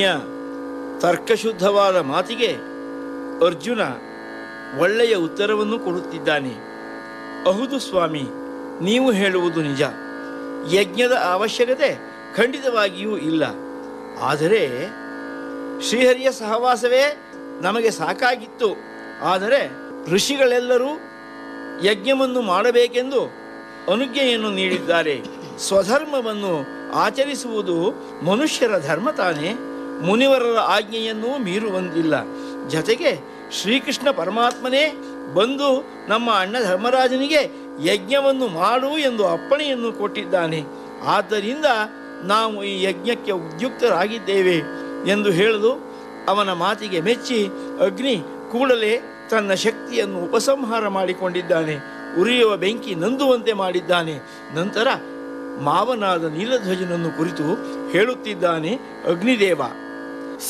ತರ್ಕಶುದ್ಧವಾದ ಮಾತಿಗೆ ಅರ್ಜುನ ಒಳ್ಳೆಯ ಉತ್ತರವನ್ನು ಕೊಡುತ್ತಿದ್ದಾನೆ. ಹೌದು ಸ್ವಾಮಿ, ನೀವು ಹೇಳುವುದು ನಿಜ. ಯಜ್ಞದ ಅವಶ್ಯಕತೆ ಖಂಡಿತವಾಗಿಯೂ ಇಲ್ಲ. ಆದರೆ ಶ್ರೀಹರಿಯ ಸಹವಾಸವೇ ನಮಗೆ ಸಾಕಾಗಿತ್ತು. ಆದರೆ ಋಷಿಗಳೆಲ್ಲರೂ ಯಜ್ಞವನ್ನು ಮಾಡಬೇಕೆಂದು ಅನುಜ್ಞೆಯನ್ನು ನೀಡಿದ್ದಾರೆ. ಸ್ವಧರ್ಮವನ್ನು ಆಚರಿಸುವುದು ಮನುಷ್ಯರ ಧರ್ಮ ತಾನೇ. ಮುನಿವರರ ಆಜ್ಞೆಯನ್ನು ಮೀರುವಂತಿಲ್ಲ. ಜತೆಗೆ ಶ್ರೀಕೃಷ್ಣ ಪರಮಾತ್ಮನೇ ಬಂದು ನಮ್ಮ ಅಣ್ಣ ಧರ್ಮರಾಜನಿಗೆ ಯಜ್ಞವನ್ನು ಮಾಡು ಎಂದು ಅಪ್ಪಣೆಯನ್ನು ಕೊಟ್ಟಿದ್ದಾನೆ. ಆದ್ದರಿಂದ ನಾವು ಈ ಯಜ್ಞಕ್ಕೆ ಉದ್ಯುಕ್ತರಾಗಿದ್ದೇವೆ ಎಂದು ಹೇಳಲು ಅವನ ಮಾತಿಗೆ ಮೆಚ್ಚಿ ಅಗ್ನಿ ಕೂಡಲೇ ತನ್ನ ಶಕ್ತಿಯನ್ನು ಉಪಸಂಹಾರ ಮಾಡಿಕೊಂಡಿದ್ದಾನೆ. ಉರಿಯುವ ಬೆಂಕಿ ನಂದುವಂತೆ ಮಾಡಿದ್ದಾನೆ. ನಂತರ ಮಾವನಾದ ನೀಲಧ್ವಜನನ್ನು ಕುರಿತು ಹೇಳುತ್ತಿದ್ದಾನೆ ಅಗ್ನಿದೇವ.